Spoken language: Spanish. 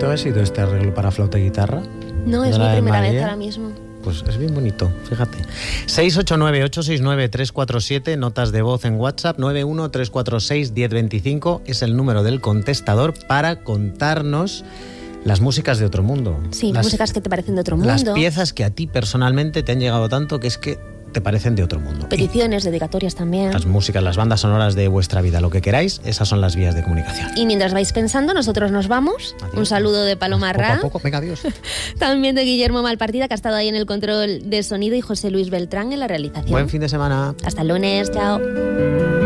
bonito ha sido este arreglo para flauta y guitarra. No, es mi primera vez ahora mismo. Pues es bien bonito, fíjate. 689-869-347, notas de voz en WhatsApp, 913461025 es el número del contestador para contarnos las músicas de otro mundo. Sí, las músicas que te parecen de otro mundo. Las piezas que a ti personalmente te han llegado tanto que es que te parecen de otro mundo. Peticiones, dedicatorias también. Las músicas, las bandas sonoras de vuestra vida, lo que queráis, esas son las vías de comunicación. Y mientras vais pensando, nosotros nos vamos. Adiós. Un saludo de Paloma Ra. Poco a poco, venga, adiós. También de Guillermo Malpartida, que ha estado ahí en el control de sonido, y José Luis Beltrán en la realización. Buen fin de semana. Hasta el lunes, chao.